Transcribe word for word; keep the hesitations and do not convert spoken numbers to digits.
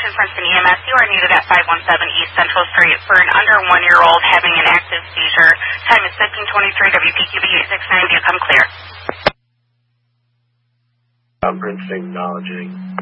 Washington Princeton E M S. You are needed at five one seven East Central Street for an under one-year-old having an active seizure. Time is fifteen twenty-three. W P Q B eight six nine. Do you come clear? I'm Princeton acknowledging.